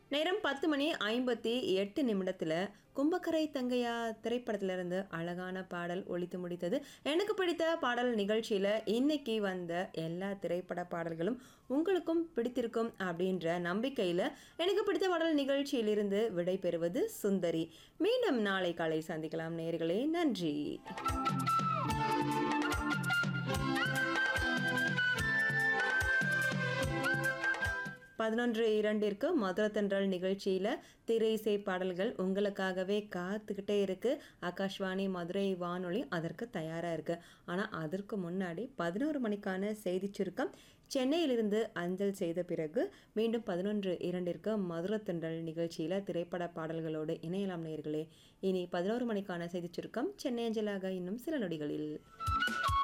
நேரம் 10:58 கும்பக்கரை தங்கையா திரைப்படத்திலிருந்து அழகான பாடல் ஒலித்து முடித்தது. எனக்கு பிடித்த பாடல் நிகழ்ச்சியில் இன்னைக்கு வந்த எல்லா திரைப்பட பாடல்களும் உங்களுக்கும் பிடித்திருக்கும் அப்படின்ற நம்பிக்கையில் எனக்கு பிடித்த பாடல் நிகழ்ச்சியிலிருந்து விடை பெறுவது சுந்தரி. மீண்டும் நாளை காலை சந்திக்கலாம் நேயர்களே. நன்றி. 11:02 மதுரத்தன்றல் நிகழ்ச்சியில் திரை இசை பாடல்கள் உங்களுக்காகவே காத்துக்கிட்டே இருக்கு. ஆகாஷ்வாணி மதுரை வானொலி அதற்கு தயாராக இருக்கு. ஆனால் அதற்கு முன்னாடி 11 மணிக்கான செய்தி சுருக்கம் சென்னையிலிருந்து அஞ்சல் செய்த பிறகு மீண்டும் 11:02 மதுரத்தன்றல் நிகழ்ச்சியில் திரைப்பட பாடல்களோடு இணையலாம் நேயர்களே. இனி 11 மணிக்கான செய்தி சுருக்கம் சென்னை அஞ்சலாக இன்னும் சில நொடிகளில்.